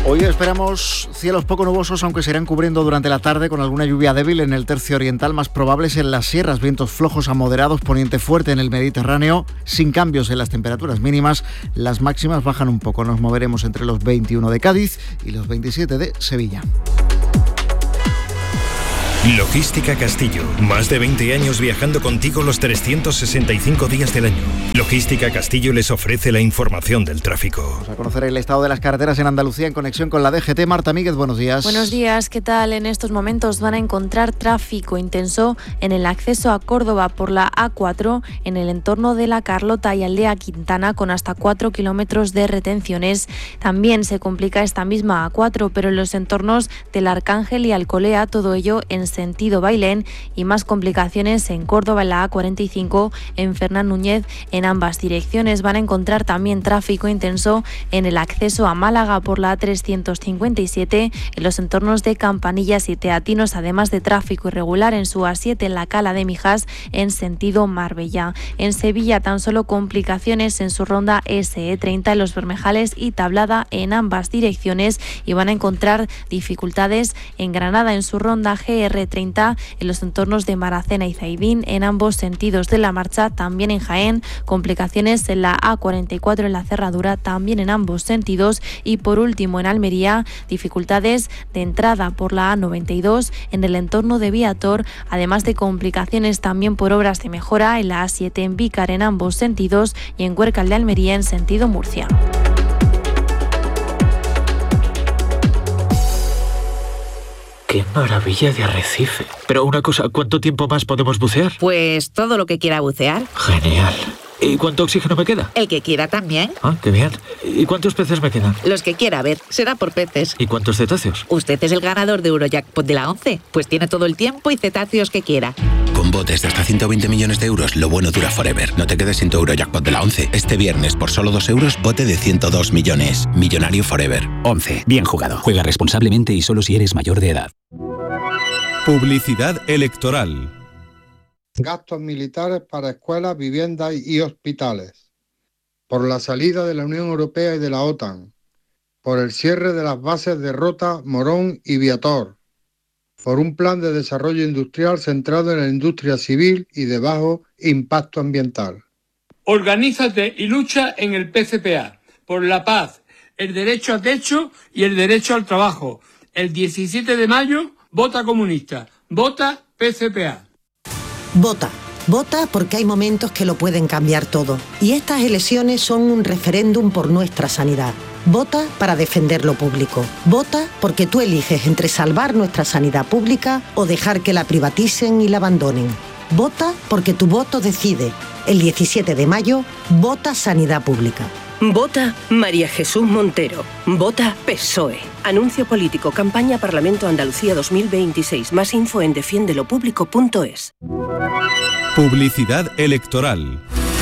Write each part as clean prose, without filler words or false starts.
Hoy esperamos cielos poco nubosos, aunque se irán cubriendo durante la tarde con alguna lluvia débil en el tercio oriental, más probables en las sierras, vientos flojos a moderados, poniente fuerte en el Mediterráneo, sin cambios en las temperaturas mínimas. Las máximas bajan un poco, nos moveremos entre los 21 de Cádiz y los 27 de Sevilla. Logística Castillo. Más de 20 años viajando contigo los 365 días del año. Logística Castillo les ofrece la información del tráfico. Vamos a conocer el estado de las carreteras en Andalucía en conexión con la DGT. Marta Míguez, buenos días. Buenos días, ¿qué tal? En estos momentos van a encontrar tráfico intenso en el acceso a Córdoba por la A4, en el entorno de La Carlota y Aldea Quintana, con hasta 4 kilómetros de retenciones. También se complica esta misma A4, pero en los entornos del Arcángel y Alcolea, todo ello en sentido Bailén, y más complicaciones en Córdoba en la A45, en Fernán Núñez, en ambas direcciones. Van a encontrar también tráfico intenso en el acceso a Málaga por la A357, en los entornos de Campanillas y Teatinos, además de tráfico irregular en su A7 en la Cala de Mijas en sentido Marbella. En Sevilla tan solo complicaciones en su ronda SE30 en los Bermejales y Tablada en ambas direcciones, y van a encontrar dificultades en Granada en su ronda GR30 en los entornos de Maracena y Zaidín en ambos sentidos de la marcha. También en Jaén, complicaciones en la A44 en la Cerradura, también en ambos sentidos. Y por último en Almería, dificultades de entrada por la A92 en el entorno de Viator, además de complicaciones también por obras de mejora en la A7 en Vícar en ambos sentidos y en Huércal de Almería en sentido Murcia. ¡Qué maravilla de arrecife! Pero una cosa, ¿cuánto tiempo más podemos bucear? Pues todo lo que quiera bucear. Genial. ¿Y cuánto oxígeno me queda? El que quiera también. Ah, qué bien. ¿Y cuántos peces me quedan? Los que quiera, a ver, será por peces. ¿Y cuántos cetáceos? Usted es el ganador de Eurojackpot de la 11, pues tiene todo el tiempo y cetáceos que quiera. Con botes de hasta 120 millones de euros, lo bueno dura forever. No te quedes sin tu Eurojackpot de la 11. Este viernes, por solo 2 euros, bote de 102 millones. Millonario forever. 11. Bien jugado. Juega responsablemente y solo si eres mayor de edad. Publicidad electoral. Gastos militares para escuelas, viviendas y hospitales. Por la salida de la Unión Europea y de la OTAN. Por el cierre de las bases de Rota, Morón y Viator. Por un plan de desarrollo industrial centrado en la industria civil y de bajo impacto ambiental. Organízate y lucha en el PCPA, por la paz, el derecho a techo y el derecho al trabajo. El 17 de mayo, vota comunista, vota PCPA. Vota. Vota porque hay momentos que lo pueden cambiar todo. Y estas elecciones son un referéndum por nuestra sanidad. Vota para defender lo público. Vota porque tú eliges entre salvar nuestra sanidad pública o dejar que la privaticen y la abandonen. Vota porque tu voto decide. El 17 de mayo, vota Sanidad Pública. Vota María Jesús Montero. Vota PSOE. Anuncio político. Campaña Parlamento Andalucía 2026. Más info en defiendelopublico.es. Publicidad electoral.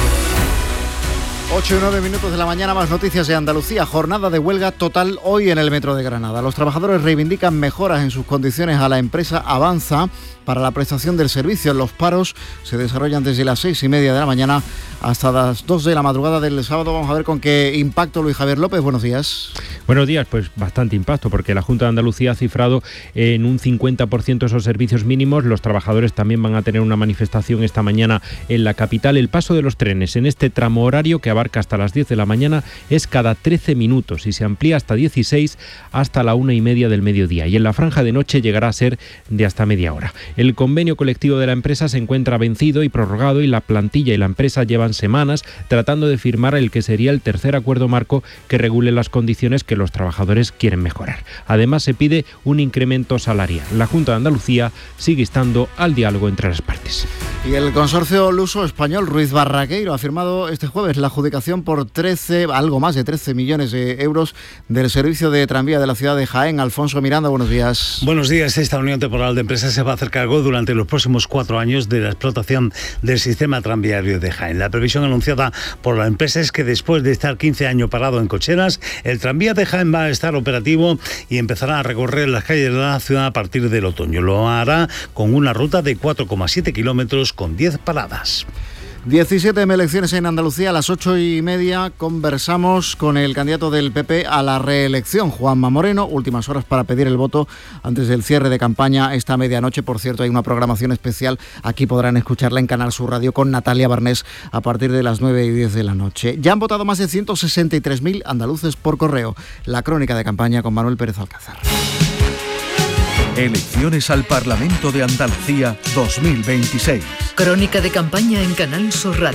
8 y 9 minutos de la mañana, más noticias de Andalucía. Jornada de huelga total hoy en el Metro de Granada. Los trabajadores reivindican mejoras en sus condiciones a la empresa Avanza para la prestación del servicio. Los paros se desarrollan desde las 6:30 de la mañana hasta las 2 de la madrugada del sábado. Vamos a ver con qué impacto. Luis Javier López, buenos días. Buenos días, pues bastante impacto, porque la Junta de Andalucía ha cifrado en un 50% esos servicios mínimos. Los trabajadores también van a tener una manifestación esta mañana en la capital. El paso de los trenes en este tramo horario, que abarca hasta las 10 de la mañana, es cada 13 minutos y se amplía hasta 16 hasta la 1:30 del mediodía. Y en la franja de noche llegará a ser de hasta media hora. El convenio colectivo de la empresa se encuentra vencido y prorrogado, y la plantilla y la empresa llevan semanas tratando de firmar el que sería el tercer acuerdo marco que regule las condiciones que los trabajadores quieren mejorar. Además, se pide un incremento salarial. La Junta de Andalucía sigue instando al diálogo entre las partes. Y el consorcio luso español Ruiz Barraqueiro ha firmado este jueves la adjudicación por algo más de 13 millones de euros del servicio de tranvía de la ciudad de Jaén. Alfonso Miranda, buenos días. Buenos días. Esta unión temporal de empresas se va a hacer cargo durante los próximos 4 años de la explotación del sistema tranviario de Jaén. La previsión anunciada por la empresa es que después de estar 15 años parado en cocheras, el tranvía de Jaén va a estar operativo y empezará a recorrer las calles de la ciudad a partir del otoño. Lo hará con una ruta de 4,7 kilómetros con 10 paradas. 17 elecciones en Andalucía. A las 8:30 conversamos con el candidato del PP a la reelección, Juanma Moreno. Últimas horas para pedir el voto antes del cierre de campaña esta medianoche. Por cierto, hay una programación especial. Aquí podrán escucharla en Canal Sur Radio con Natalia Barnés a partir de las 9:10 de la noche. Ya han votado más de 163.000 andaluces por correo. La crónica de campaña con Manuel Pérez Alcázar. Elecciones al Parlamento de Andalucía 2026. Crónica de campaña en Canal Sur Radio.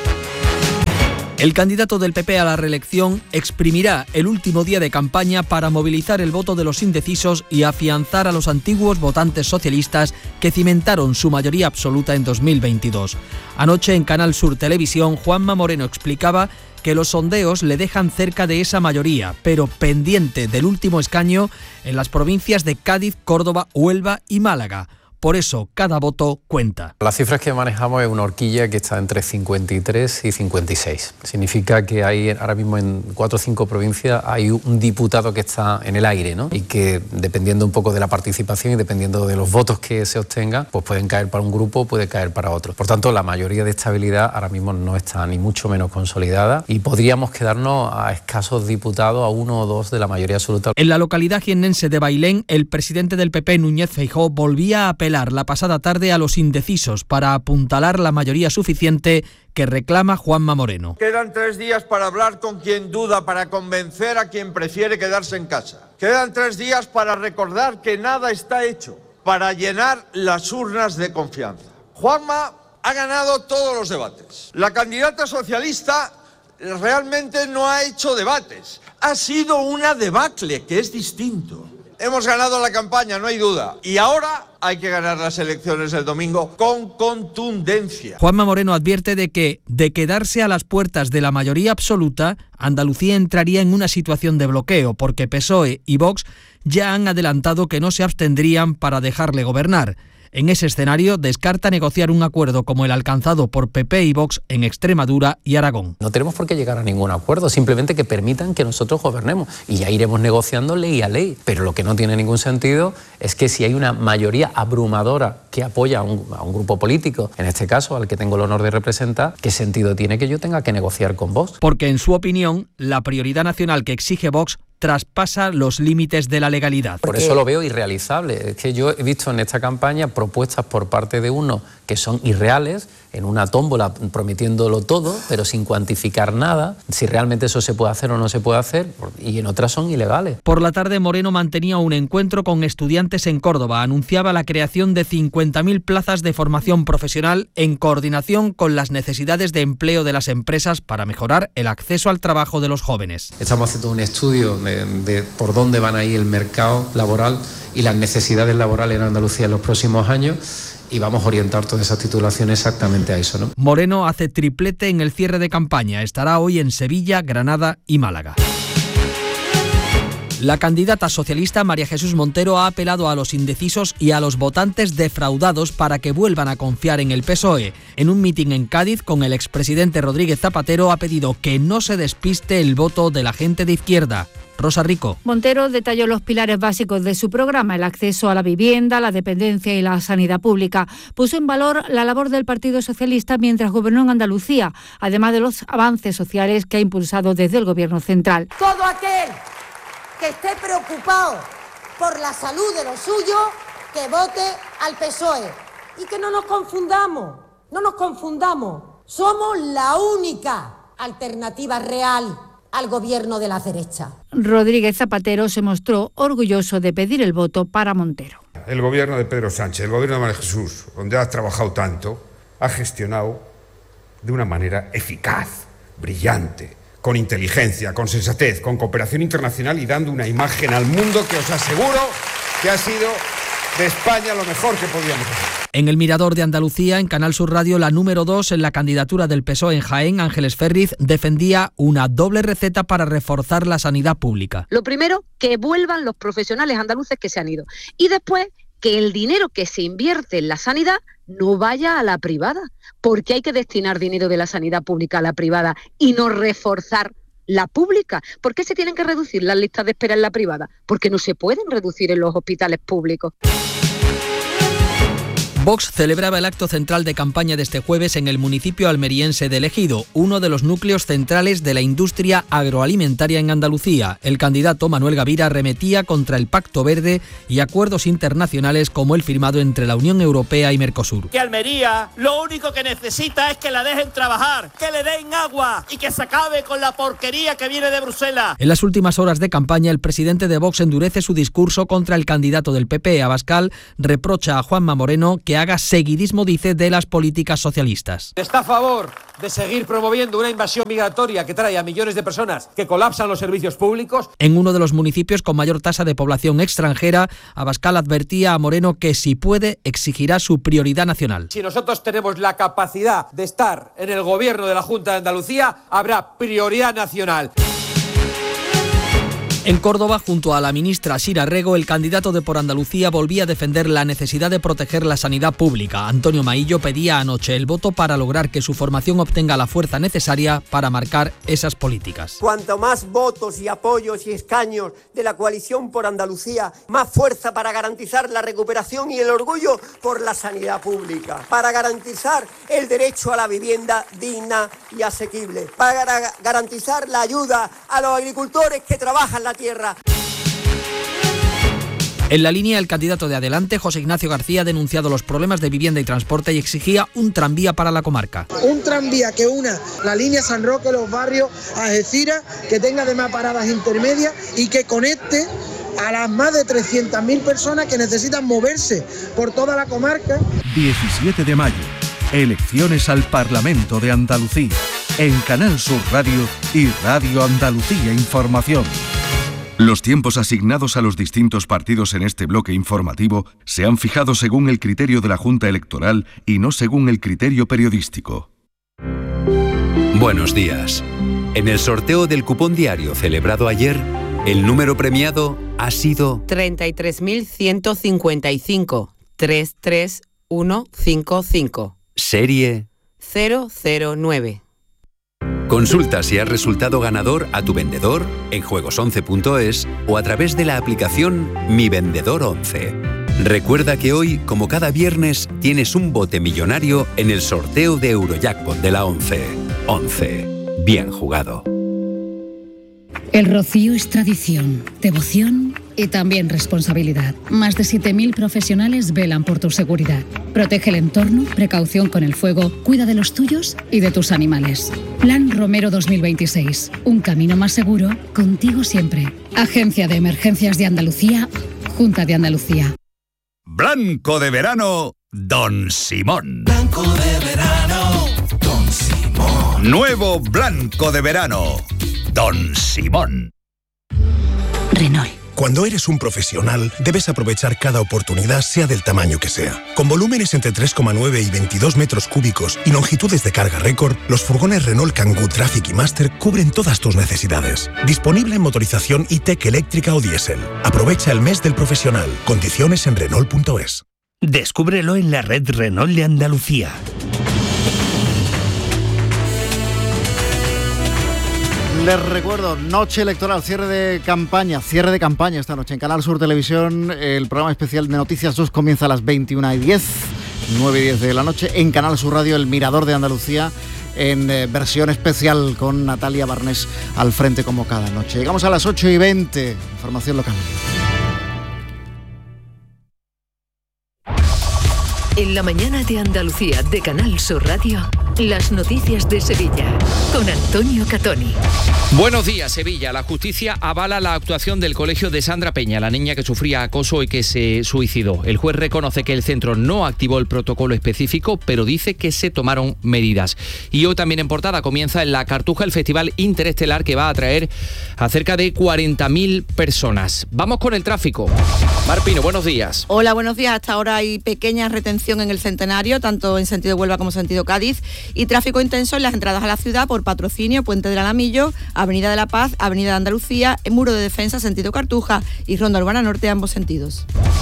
El candidato del PP a la reelección exprimirá el último día de campaña para movilizar el voto de los indecisos y afianzar a los antiguos votantes socialistas que cimentaron su mayoría absoluta en 2022. Anoche en Canal Sur Televisión, Juanma Moreno explicaba que los sondeos le dejan cerca de esa mayoría, pero pendiente del último escaño en las provincias de Cádiz, Córdoba, Huelva y Málaga. Por eso, cada voto cuenta. Las cifras que manejamos es una horquilla que está entre 53 y 56. Significa que hay ahora mismo en 4 o 5 provincias hay un diputado que está en el aire, ¿no? Y que dependiendo un poco de la participación y dependiendo de los votos que se obtengan, pues pueden caer para un grupo, puede caer para otro. Por tanto, la mayoría de estabilidad ahora mismo no está ni mucho menos consolidada y podríamos quedarnos a escasos diputados, a 1 o 2 de la mayoría absoluta. En la localidad jiennense de Bailén, el presidente del PP, Núñez Feijóo, volvía a apelar la pasada tarde a los indecisos para apuntalar la mayoría suficiente que reclama Juanma Moreno. Quedan 3 días para hablar con quien duda, para convencer a quien prefiere quedarse en casa. Quedan 3 días para recordar que nada está hecho, para llenar las urnas de confianza. Juanma ha ganado todos los debates. La candidata socialista realmente no ha hecho debates. Ha sido una debacle, que es distinto. Hemos ganado la campaña, no hay duda. Y ahora hay que ganar las elecciones del domingo con contundencia. Juanma Moreno advierte de que, de quedarse a las puertas de la mayoría absoluta, Andalucía entraría en una situación de bloqueo, porque PSOE y Vox ya han adelantado que no se abstendrían para dejarle gobernar. En ese escenario, descarta negociar un acuerdo como el alcanzado por PP y Vox en Extremadura y Aragón. No tenemos por qué llegar a ningún acuerdo, simplemente que permitan que nosotros gobernemos y ya iremos negociando ley a ley. Pero lo que no tiene ningún sentido es que si hay una mayoría abrumadora que apoya a un grupo político, en este caso al que tengo el honor de representar, ¿qué sentido tiene que yo tenga que negociar con Vox? Porque en su opinión, la prioridad nacional que exige Vox traspasa los límites de la legalidad. Por eso lo veo irrealizable. Es que yo he visto en esta campaña propuestas por parte de uno que son irreales, en una tómbola prometiéndolo todo, pero sin cuantificar nada, si realmente eso se puede hacer o no se puede hacer, y en otras son ilegales. Por la tarde, Moreno mantenía un encuentro con estudiantes en Córdoba. Anunciaba la creación de 50.000 plazas de formación profesional en coordinación con las necesidades de empleo de las empresas para mejorar el acceso al trabajo de los jóvenes. Estamos haciendo un estudio de por dónde van a ir el mercado laboral y las necesidades laborales en Andalucía en los próximos años y vamos a orientar todas esas titulaciones exactamente a eso, ¿no? Moreno hace triplete en el cierre de campaña. Estará hoy en Sevilla, Granada y Málaga. La candidata socialista María Jesús Montero ha apelado a los indecisos y a los votantes defraudados para que vuelvan a confiar en el PSOE. En un mitin en Cádiz con el expresidente Rodríguez Zapatero ha pedido que no se despiste el voto de la gente de izquierda. Rosa Rico. Montero detalló los pilares básicos de su programa: el acceso a la vivienda, la dependencia y la sanidad pública. Puso en valor la labor del Partido Socialista mientras gobernó en Andalucía, además de los avances sociales que ha impulsado desde el Gobierno central. Todo aquel que esté preocupado por la salud de los suyos, que vote al PSOE. Y que no nos confundamos, somos la única alternativa real al gobierno de la derecha. Rodríguez Zapatero se mostró orgulloso de pedir el voto para Montero. El gobierno de Pedro Sánchez, el gobierno de María Jesús, donde has trabajado tanto, ha gestionado de una manera eficaz, brillante, con inteligencia, con sensatez, con cooperación internacional y dando una imagen al mundo que os aseguro que ha sido de España lo mejor que podíamos hacer. En el Mirador de Andalucía, en Canal Sur Radio, la número 2 en la candidatura del PSOE en Jaén, Ángeles Ferriz, defendía una doble receta para reforzar la sanidad pública. Lo primero, que vuelvan los profesionales andaluces que se han ido. Y después, que el dinero que se invierte en la sanidad no vaya a la privada, porque hay que destinar dinero de la sanidad pública a la privada y no reforzar la pública. ¿Por qué se tienen que reducir las listas de espera en la privada? Porque no se pueden reducir en los hospitales públicos. Vox celebraba el acto central de campaña de este jueves en el municipio almeriense de Ejido, uno de los núcleos centrales de la industria agroalimentaria en Andalucía. El candidato Manuel Gavira arremetía contra el Pacto Verde y acuerdos internacionales como el firmado entre la Unión Europea y Mercosur. Que Almería lo único que necesita es que la dejen trabajar, que le den agua y que se acabe con la porquería que viene de Bruselas. En las últimas horas de campaña, el presidente de Vox endurece su discurso contra el candidato del PP, Abascal, reprocha a Juanma Moreno que haga seguidismo, dice, de las políticas socialistas. Está a favor de seguir promoviendo una invasión migratoria que trae a millones de personas que colapsan los servicios públicos. En uno de los municipios con mayor tasa de población extranjera, Abascal advertía a Moreno que si puede exigirá su prioridad nacional. Si nosotros tenemos la capacidad de estar en el gobierno de la Junta de Andalucía, habrá prioridad nacional. En Córdoba, junto a la ministra Sira Rego, el candidato de Por Andalucía volvía a defender la necesidad de proteger la sanidad pública. Antonio Maillo pedía anoche el voto para lograr que su formación obtenga la fuerza necesaria para marcar esas políticas. Cuanto más votos y apoyos y escaños de la coalición Por Andalucía, más fuerza para garantizar la recuperación y el orgullo por la sanidad pública, para garantizar el derecho a la vivienda digna y asequible, para garantizar la ayuda a los agricultores que trabajan la tierra. En la línea, el candidato de Adelante, José Ignacio García, ha denunciado los problemas de vivienda y transporte y exigía un tranvía para la comarca. Un tranvía que una la línea San Roque, los barrios Algeciras, que tenga además paradas intermedias y que conecte a las más de 300.000 personas que necesitan moverse por toda la comarca. 17 de mayo, elecciones al Parlamento de Andalucía, en Canal Sur Radio y Radio Andalucía Información. Los tiempos asignados a los distintos partidos en este bloque informativo se han fijado según el criterio de la Junta Electoral y no según el criterio periodístico. Buenos días. En el sorteo del cupón diario celebrado ayer, el número premiado ha sido 33.155 33155. Serie 009. Consulta si has resultado ganador a tu vendedor en juegos11.es o a través de la aplicación Mi Vendedor 11. Recuerda que hoy, como cada viernes, tienes un bote millonario en el sorteo de Eurojackpot de la 11. 11. Bien jugado. El rocío es tradición, devoción y también responsabilidad. Más de 7.000 profesionales velan por tu seguridad. Protege el entorno, precaución con el fuego, cuida de los tuyos y de tus animales. Plan Romero 2026. Un camino más seguro, contigo siempre. Agencia de Emergencias de Andalucía, Junta de Andalucía. Blanco de verano, Don Simón. Blanco de verano, Don Simón. Nuevo blanco de verano, Don Simón. Renault. Cuando eres un profesional, debes aprovechar cada oportunidad, sea del tamaño que sea. Con volúmenes entre 3,9 y 22 metros cúbicos y longitudes de carga récord, los furgones Renault Kangoo Traffic y Master cubren todas tus necesidades. Disponible en motorización e-Tech eléctrica o diésel. Aprovecha el mes del profesional. Condiciones en Renault.es. Descúbrelo en la red Renault de Andalucía. Les recuerdo, noche electoral, cierre de campaña esta noche en Canal Sur Televisión. El programa especial de Noticias 2 comienza a las 21:10, 9:10 de la noche. En Canal Sur Radio, El Mirador de Andalucía, en versión especial con Natalia Barnés al frente como cada noche. Llegamos a las 8:20, información local. En la mañana de Andalucía de Canal Sur Radio, las noticias de Sevilla, con Antonio Catoni. Buenos días, Sevilla. La justicia avala la actuación del colegio de Sandra Peña, la niña que sufría acoso y que se suicidó. El juez reconoce que el centro no activó el protocolo específico, pero dice que se tomaron medidas. Y hoy también en portada comienza en La Cartuja el Festival Interestelar, que va a atraer a cerca de 40.000 personas. Vamos con el tráfico. Mar Pino, buenos días. Hola, buenos días. Hasta ahora hay pequeña retención en el Centenario, tanto en sentido Huelva como en sentido Cádiz, y tráfico intenso en las entradas a la ciudad por Patrocinio, Puente del Alamillo, Avenida de la Paz, Avenida de Andalucía, Muro de Defensa, sentido Cartuja, y Ronda Urbana Norte, ambos sentidos.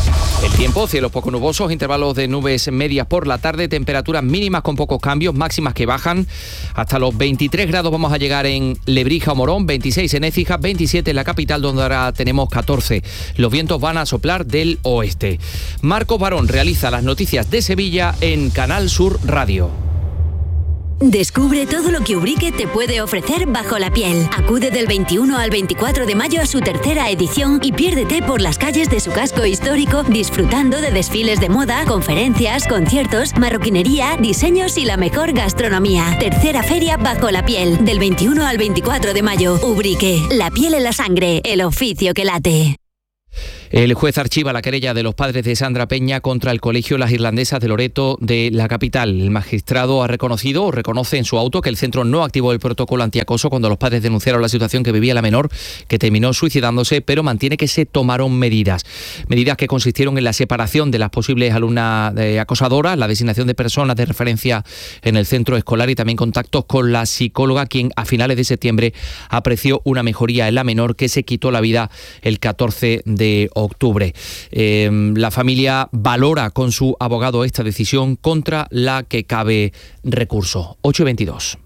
El tiempo, cielos poco nubosos, intervalos de nubes medias por la tarde, temperaturas mínimas con pocos cambios, máximas que bajan hasta los 23 grados vamos a llegar en Lebrija o Morón, 26 en Écija, 27 en la capital donde ahora tenemos 14. Los vientos van a soplar del oeste. Marcos Barón realiza las noticias de Sevilla en Canal Sur Radio. Descubre todo lo que Ubrique te puede ofrecer bajo la piel. Acude del 21 al 24 de mayo a su tercera edición y piérdete por las calles de su casco histórico disfrutando de desfiles de moda, conferencias, conciertos, marroquinería, diseños y la mejor gastronomía. Tercera feria bajo la piel, del 21 al 24 de mayo. Ubrique, la piel en la sangre, el oficio que late. El juez archiva la querella de los padres de Sandra Peña contra el Colegio Las Irlandesas de Loreto de la capital. El magistrado ha reconoce en su auto que el centro no activó el protocolo antiacoso cuando los padres denunciaron la situación que vivía la menor, que terminó suicidándose, pero mantiene que se tomaron medidas que consistieron en la separación de las posibles alumnas acosadoras, la designación de personas de referencia en el centro escolar y también contactos con la psicóloga, quien a finales de septiembre apreció una mejoría en la menor que se quitó la vida el 14 de octubre. La familia valora con su abogado esta decisión contra la que cabe recurso. 8:22.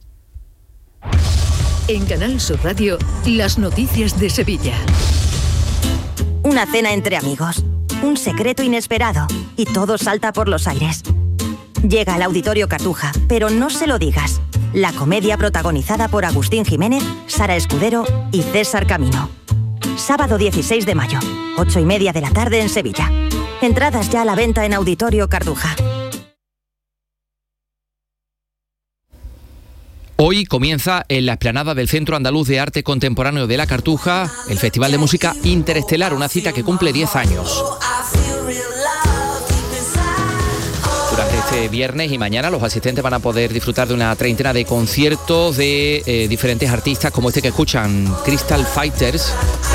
En Canal Sur Radio, las noticias de Sevilla. Una cena entre amigos, un secreto inesperado y todo salta por los aires. Llega al Auditorio Cartuja, pero no se lo digas. La comedia protagonizada por Agustín Jiménez, Sara Escudero y César Camino. Sábado 16 de mayo, 8:30 de la tarde en Sevilla. Entradas ya a la venta en Auditorio Cartuja. Hoy comienza en la explanada del Centro Andaluz de Arte Contemporáneo de la Cartuja el Festival de Música Interestelar, una cita que cumple 10 años. Durante este viernes y mañana los asistentes van a poder disfrutar de una treintena de conciertos de diferentes artistas como este que escuchan, Crystal Fighters,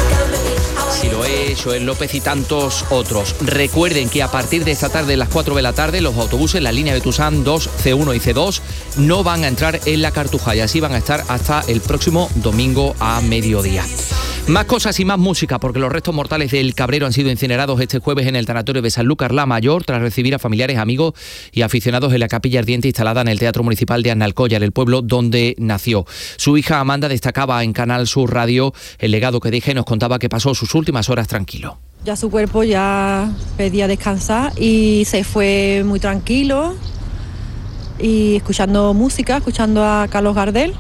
Siloé, Joel López y tantos otros. Recuerden que a partir de esta tarde, a las 4 de la tarde, los autobuses, la línea de Tusán 2, C1 y C2, no van a entrar en la Cartuja y así van a estar hasta el próximo domingo a mediodía. Más cosas y más música, porque los restos mortales del Cabrero han sido incinerados este jueves en el tanatorio de Sanlúcar la Mayor, tras recibir a familiares, amigos y aficionados en la capilla ardiente instalada en el Teatro Municipal de Analcollar, el pueblo donde nació. Su hija Amanda destacaba en Canal Sur Radio el legado que deja y nos contaba que pasó sus últimas horas tranquilo. Ya su cuerpo ya pedía descansar y se fue muy tranquilo y escuchando música, escuchando a Carlos Gardel.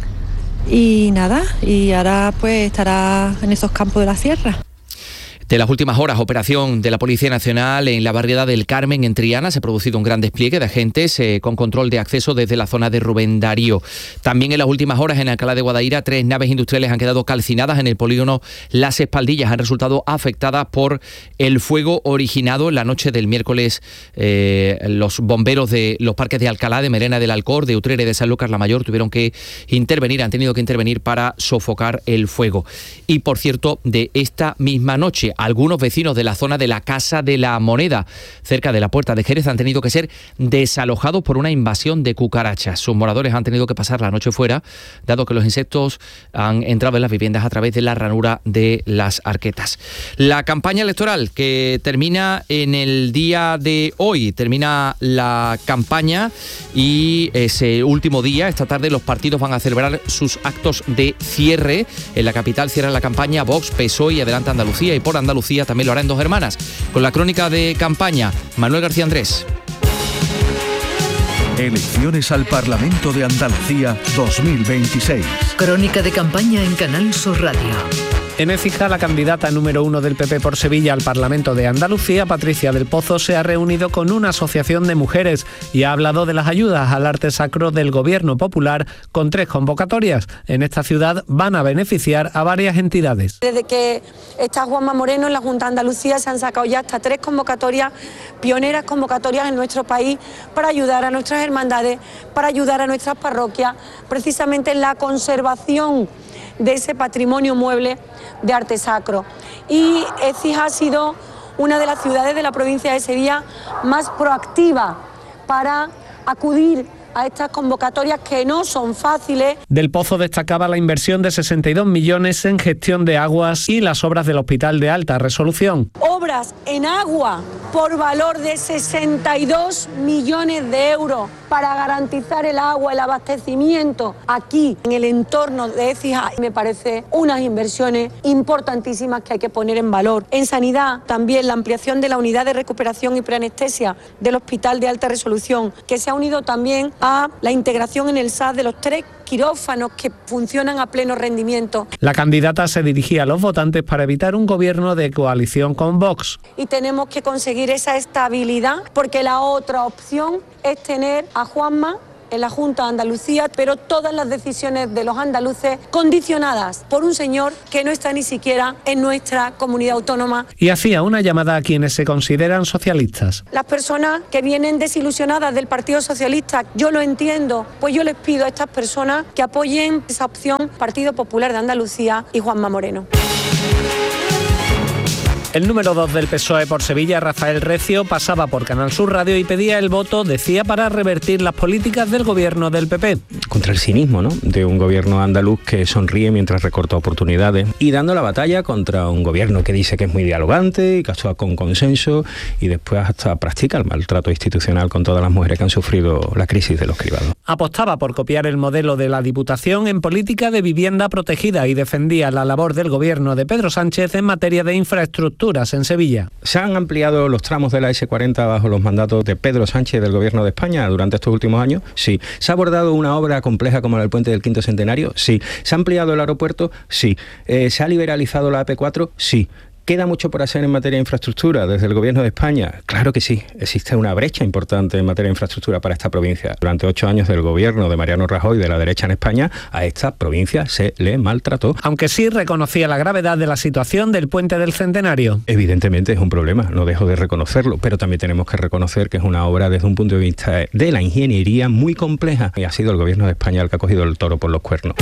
Y nada, y ahora pues estará en esos campos de la sierra. De las últimas horas, operación de la Policía Nacional en la barriada del Carmen, en Triana. Se ha producido un gran despliegue de agentes con control de acceso desde la zona de Rubén Darío. También en las últimas horas, en Alcalá de Guadaira, 3 naves industriales han quedado calcinadas en el polígono Las Espaldillas. Han resultado afectadas por el fuego originado en la noche del miércoles. Los bomberos de los parques de Alcalá, de Merena del Alcor, de Utrera y de Sanlúcar la Mayor han tenido que intervenir para sofocar el fuego. Y por cierto, de esta misma noche, algunos vecinos de la zona de la Casa de la Moneda, cerca de la Puerta de Jerez, han tenido que ser desalojados por una invasión de cucarachas. Sus moradores han tenido que pasar la noche fuera, dado que los insectos han entrado en las viviendas a través de la ranura de las arquetas. La campaña electoral que termina en el día de hoy, termina la campaña y ese último día, esta tarde, los partidos van a celebrar sus actos de cierre. En la capital cierra la campaña Vox, PSOE y Adelante Andalucía, y por Andalucía también lo hará en Dos Hermanas. Con la crónica de campaña, Manuel García Andrés. Elecciones al Parlamento de Andalucía 2026. Crónica de campaña en Canal Sur Radio. En Écija, la candidata número 1 del PP por Sevilla al Parlamento de Andalucía, Patricia del Pozo, se ha reunido con una asociación de mujeres y ha hablado de las ayudas al arte sacro del Gobierno Popular con 3 convocatorias. En esta ciudad van a beneficiar a varias entidades. Desde que está Juanma Moreno en la Junta de Andalucía se han sacado ya hasta 3 convocatorias, pioneras convocatorias en nuestro país, para ayudar a nuestras hermandades, para ayudar a nuestras parroquias, precisamente en la conservación de ese patrimonio mueble de arte sacro. Y Écija ha sido una de las ciudades de la provincia de Sevilla más proactiva para acudir a estas convocatorias que no son fáciles. Del Pozo destacaba la inversión de 62 millones en gestión de aguas y las obras del Hospital de Alta Resolución. Obras obras en agua por valor de 62 millones de euros para garantizar el agua, el abastecimiento aquí en el entorno de Écija. Me parece unas inversiones importantísimas que hay que poner en valor. En sanidad, también la ampliación de la unidad de recuperación y preanestesia del Hospital de Alta Resolución, que se ha unido también a la integración en el SAS de los 3 quirófanos que funcionan a pleno rendimiento. La candidata se dirigía a los votantes para evitar un gobierno de coalición con Vox. Y tenemos que conseguir esa estabilidad, porque la otra opción es tener a Juanma en la Junta de Andalucía, pero todas las decisiones de los andaluces condicionadas por un señor que no está ni siquiera en nuestra comunidad autónoma. Y hacía una llamada a quienes se consideran socialistas. Las personas que vienen desilusionadas del Partido Socialista, yo lo entiendo, pues yo les pido a estas personas que apoyen esa opción Partido Popular de Andalucía y Juanma Moreno. El número 2 del PSOE por Sevilla, Rafael Recio, pasaba por Canal Sur Radio y pedía el voto, decía, para revertir las políticas del gobierno del PP. Contra el cinismo, ¿no?, de un gobierno andaluz que sonríe mientras recorta oportunidades y dando la batalla contra un gobierno que dice que es muy dialogante y que actúa con consenso y después hasta practica el maltrato institucional con todas las mujeres que han sufrido la crisis de los cribados. Apostaba por copiar el modelo de la Diputación en política de vivienda protegida y defendía la labor del gobierno de Pedro Sánchez en materia de infraestructura en Sevilla. ¿Se han ampliado los tramos de la S40 bajo los mandatos de Pedro Sánchez del Gobierno de España durante estos últimos años? Sí. ¿Se ha abordado una obra compleja como el puente del Quinto Centenario? Sí. ¿Se ha ampliado el aeropuerto? Sí. ¿Se ha liberalizado la AP4? Sí. ¿Queda mucho por hacer en materia de infraestructura desde el Gobierno de España? Claro que sí. Existe una brecha importante en materia de infraestructura para esta provincia. Durante 8 años del gobierno de Mariano Rajoy de la derecha en España, a esta provincia se le maltrató. Aunque sí reconocía la gravedad de la situación del puente del Centenario. Evidentemente es un problema, no dejo de reconocerlo, pero también tenemos que reconocer que es una obra desde un punto de vista de la ingeniería muy compleja y ha sido el Gobierno de España el que ha cogido el toro por los cuernos.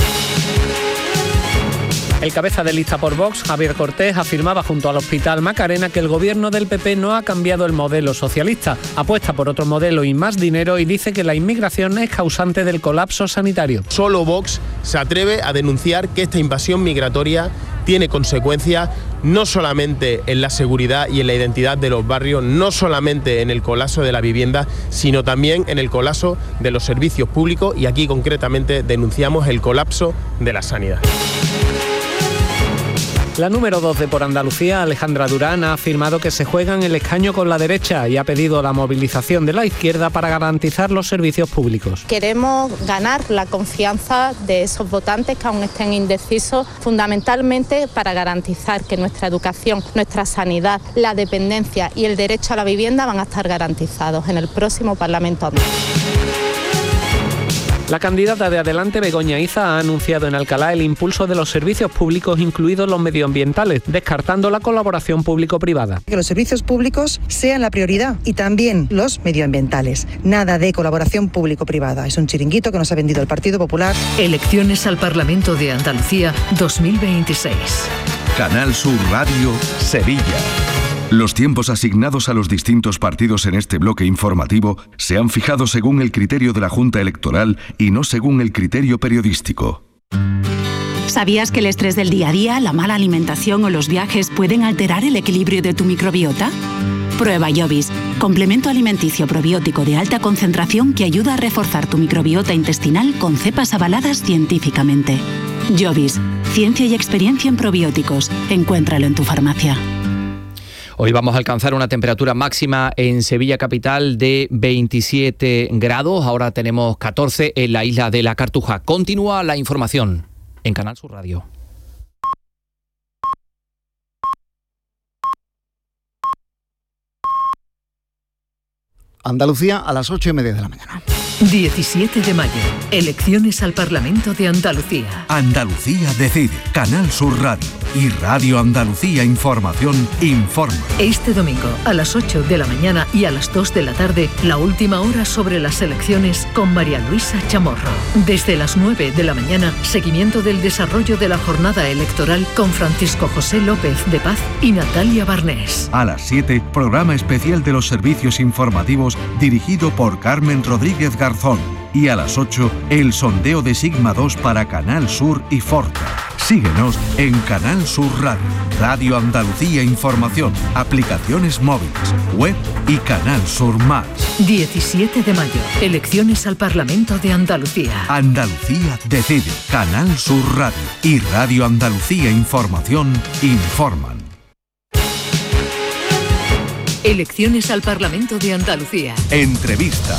El cabeza de lista por Vox, Javier Cortés, afirmaba junto al Hospital Macarena que el gobierno del PP no ha cambiado el modelo socialista, apuesta por otro modelo y más dinero y dice que la inmigración es causante del colapso sanitario. Solo Vox se atreve a denunciar que esta invasión migratoria tiene consecuencias no solamente en la seguridad y en la identidad de los barrios, no solamente en el colapso de la vivienda, sino también en el colapso de los servicios públicos y aquí concretamente denunciamos el colapso de la sanidad. La número 12 por Andalucía, Alejandra Durán, ha afirmado que se juegan el escaño con la derecha y ha pedido la movilización de la izquierda para garantizar los servicios públicos. Queremos ganar la confianza de esos votantes que aún estén indecisos, fundamentalmente para garantizar que nuestra educación, nuestra sanidad, la dependencia y el derecho a la vivienda van a estar garantizados en el próximo Parlamento andaluz. La candidata de Adelante, Begoña Iza, ha anunciado en Alcalá el impulso de los servicios públicos, incluidos los medioambientales, descartando la colaboración público-privada. Que los servicios públicos sean la prioridad y también los medioambientales. Nada de colaboración público-privada. Es un chiringuito que nos ha vendido el Partido Popular. Elecciones al Parlamento de Andalucía 2026. Canal Sur Radio, Sevilla. Los tiempos asignados a los distintos partidos en este bloque informativo se han fijado según el criterio de la Junta Electoral y no según el criterio periodístico. ¿Sabías que el estrés del día a día, la mala alimentación o los viajes pueden alterar el equilibrio de tu microbiota? Prueba Jovis, complemento alimenticio probiótico de alta concentración que ayuda a reforzar tu microbiota intestinal con cepas avaladas científicamente. Jovis, ciencia y experiencia en probióticos. Encuéntralo en tu farmacia. Hoy vamos a alcanzar una temperatura máxima en Sevilla capital de 27 grados. Ahora tenemos 14 en la isla de la Cartuja. Continúa la información en Canal Sur Radio. Andalucía a las 8:30 de la mañana. 17 de mayo. Elecciones al Parlamento de Andalucía. Andalucía decide. Canal Sur Radio y Radio Andalucía Información informa. Este domingo a las 8 de la mañana y a las 2 de la tarde, la última hora sobre las elecciones con María Luisa Chamorro. Desde las 9 de la mañana, seguimiento del desarrollo de la jornada electoral con Francisco José López de Paz y Natalia Barnés. A las 7, programa especial de los servicios informativos dirigido por Carmen Rodríguez Garzón. Y a las 8, el sondeo de Sigma 2 para Canal Sur y Forta. Síguenos en Canal Sur Radio, Radio Andalucía Información, aplicaciones móviles, web y Canal Sur Más. 17 de mayo, elecciones al Parlamento de Andalucía. Andalucía decide. Canal Sur Radio y Radio Andalucía Información informan. Elecciones al Parlamento de Andalucía. Entrevista.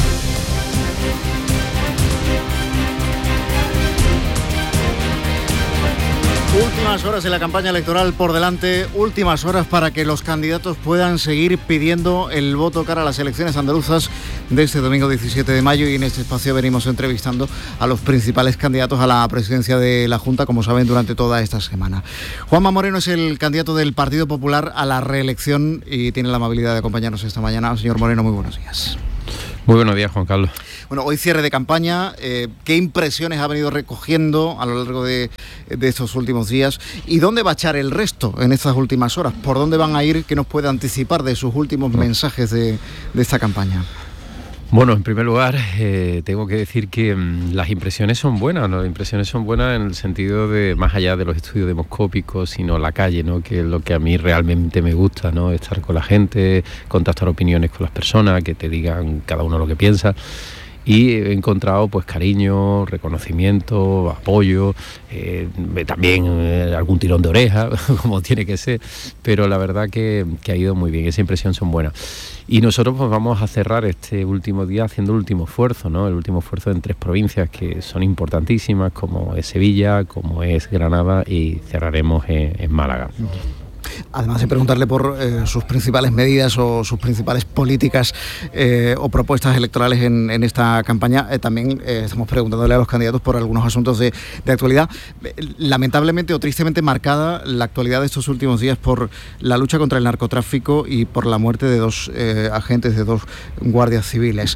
Últimas horas de la campaña electoral por delante, últimas horas para que los candidatos puedan seguir pidiendo el voto cara a las elecciones andaluzas de este domingo 17 de mayo, y en este espacio venimos entrevistando a los principales candidatos a la presidencia de la Junta, como saben, durante toda esta semana. Juanma Moreno es el candidato del Partido Popular a la reelección y tiene la amabilidad de acompañarnos esta mañana. Señor Moreno, muy buenos días. Muy buenos días, Juan Carlos. Bueno, hoy cierre de campaña, ¿qué impresiones ha venido recogiendo a lo largo de estos últimos días? ¿Y dónde va a echar el resto en estas últimas horas? ¿Por dónde van a ir? ¿Qué nos puede anticipar de sus últimos mensajes de esta campaña? Bueno, en primer lugar, tengo que decir que las impresiones son buenas, ¿no? Las impresiones son buenas en el sentido de, más allá de los estudios demoscópicos, sino la calle, ¿no? Que es lo que a mí realmente me gusta, ¿no? Estar con la gente, contrastar opiniones con las personas, que te digan cada uno lo que piensa. Y he encontrado pues cariño, reconocimiento, apoyo, también algún tirón de oreja, como tiene que ser, pero la verdad que ha ido muy bien, esa impresión son buenas. Y nosotros pues vamos a cerrar este último día haciendo el último esfuerzo, ¿no? El último esfuerzo en 3 provincias que son importantísimas, como es Sevilla, como es Granada, y cerraremos en Málaga. Además de preguntarle por sus principales medidas o sus principales políticas o propuestas electorales en esta campaña, también estamos preguntándole a los candidatos por algunos asuntos de actualidad. Lamentablemente o tristemente marcada la actualidad de estos últimos días por la lucha contra el narcotráfico y por la muerte de 2 agentes, de 2 guardias civiles.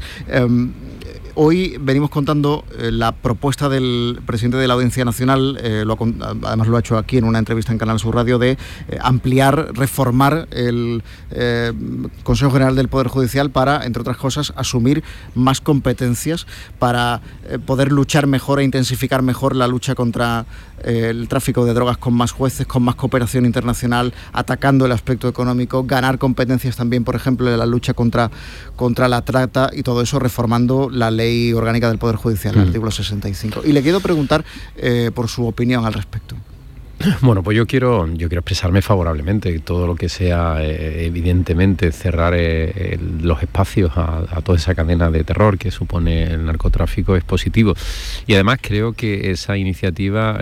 Hoy venimos contando la propuesta del presidente de la Audiencia Nacional, además lo ha hecho aquí en una entrevista en Canal Sur Radio, de ampliar, reformar el Consejo General del Poder Judicial para, entre otras cosas, asumir más competencias para poder luchar mejor e intensificar mejor la lucha contra el tráfico de drogas, con más jueces, con más cooperación internacional, atacando el aspecto económico, ganar competencias también, por ejemplo, en la lucha contra la trata, y todo eso reformando la ley orgánica del Poder Judicial, el artículo 65. Y le quiero preguntar por su opinión al respecto. Bueno, pues yo quiero expresarme favorablemente. Todo lo que sea, evidentemente, cerrar los espacios a toda esa cadena de terror que supone el narcotráfico es positivo. Y además creo que esa iniciativa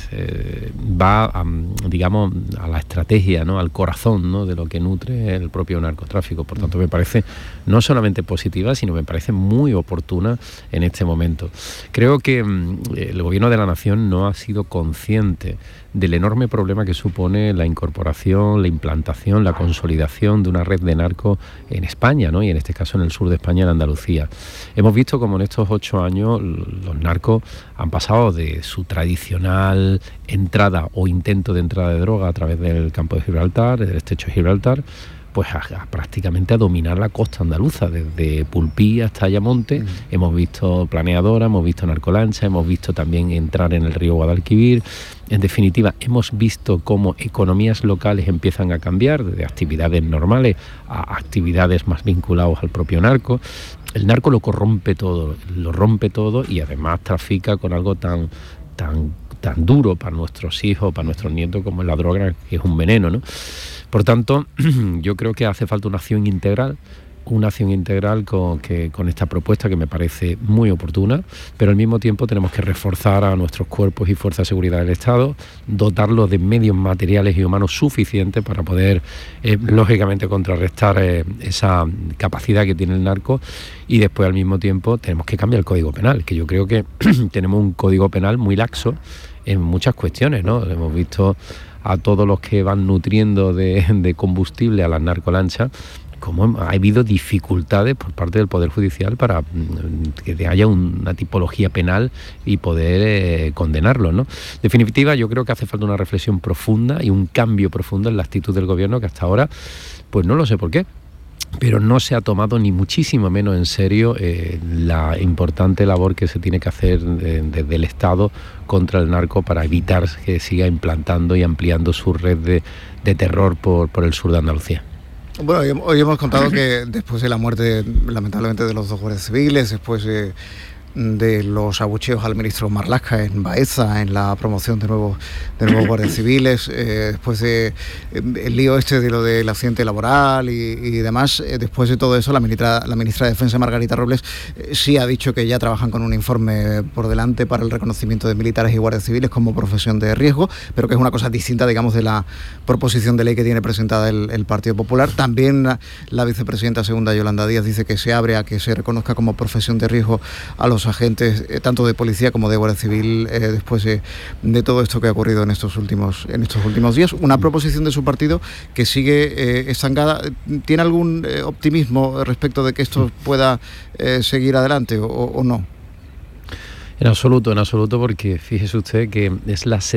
va, digamos, a la estrategia, ¿no? Al corazón, ¿no? De lo que nutre el propio narcotráfico. Por tanto, me parece no solamente positiva, sino me parece muy oportuna en este momento. Creo que el Gobierno de la Nación no ha sido consciente del enorme problema que supone la incorporación, la implantación, la consolidación de una red de narcos en España, ¿no? Y en este caso en el sur de España, en Andalucía. Hemos visto como en estos 8 años los narcos han pasado de su tradicional entrada o intento de entrada de droga a través del campo de Gibraltar, del estrecho de Gibraltar, pues prácticamente a dominar la costa andaluza, desde Pulpí hasta Ayamonte. Hemos visto planeadora, hemos visto narcolancha, hemos visto también entrar en el río Guadalquivir. En definitiva, hemos visto cómo economías locales empiezan a cambiar, desde actividades normales a actividades más vinculadas al propio narco. El narco lo corrompe todo, lo rompe todo, y además trafica con algo tan duro para nuestros hijos, para nuestros nietos, como es la droga, que es un veneno, ¿no? Por tanto, yo creo que hace falta una acción integral con esta propuesta, que me parece muy oportuna, pero al mismo tiempo tenemos que reforzar a nuestros cuerpos y fuerzas de seguridad del Estado, dotarlos de medios materiales y humanos suficientes para poder, lógicamente, contrarrestar esa capacidad que tiene el narco. Y después, al mismo tiempo, tenemos que cambiar el Código Penal, que yo creo que tenemos un Código Penal muy laxo en muchas cuestiones, ¿no? Hemos visto a todos los que van nutriendo de combustible a las narcolanchas, como ha habido dificultades por parte del Poder Judicial para que haya una tipología penal y poder condenarlos, ¿no? En definitiva, yo creo que hace falta una reflexión profunda y un cambio profundo en la actitud del Gobierno, que hasta ahora, pues no lo sé por qué, pero no se ha tomado ni muchísimo menos en serio la importante labor que se tiene que hacer desde el Estado contra el narco para evitar que siga implantando y ampliando su red de terror por el sur de Andalucía. Bueno, hoy hemos contado que después de la muerte, lamentablemente, de los 2 guardias civiles, después de los abucheos al ministro Marlaska en Baeza, en la promoción de nuevos guardias civiles, después de el lío de lo del accidente laboral y demás, después de todo eso, la ministra de Defensa, Margarita Robles, sí ha dicho que ya trabajan con un informe por delante para el reconocimiento de militares y guardias civiles como profesión de riesgo, pero que es una cosa distinta, digamos, de la proposición de ley que tiene presentada el Partido Popular. También la vicepresidenta segunda, Yolanda Díaz, dice que se abre a que se reconozca como profesión de riesgo a los agentes tanto de policía como de guardia civil después de todo esto que ha ocurrido en estos últimos días. Una proposición de su partido que sigue estancada. ¿Tiene algún optimismo respecto de que esto pueda seguir adelante o no? En absoluto, porque fíjese usted que es la